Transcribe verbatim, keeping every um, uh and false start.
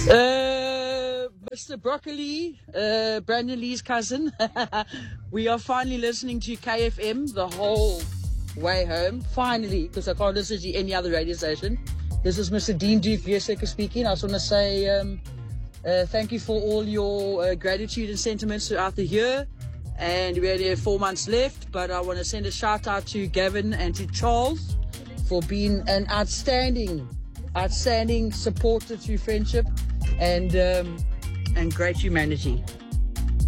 Uh, Mister Broccoli, uh, Brandon Lee's cousin. We are finally listening to K F M the whole way home. Finally, because I can't listen to any other radio station. This is Mister Dean Duke Vierseka speaking. I just want to say um, uh, thank you for all your uh, gratitude and sentiments throughout the year. And we only have four months left, but I want to send a shout out to Gavin and to Charles for being an outstanding, outstanding supporter through friendship and um, and great humanity.